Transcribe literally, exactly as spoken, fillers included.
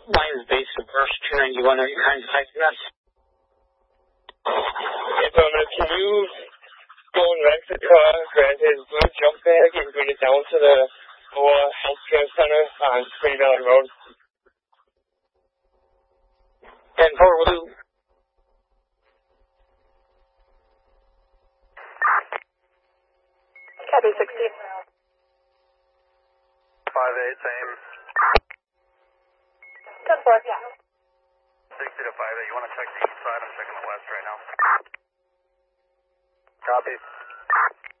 Lions base of verse two ninety-one, are you kind of typing us? Affirmative, can you go and exit car, granted blue jump bag, and bring it down to the lower healthcare center on Spring Valley Road? ten four, will do. Copy sixteen. five eight, same. ten four, yeah. sixty to five eight, you want to check the east side? I'm checking the west right now. Copy.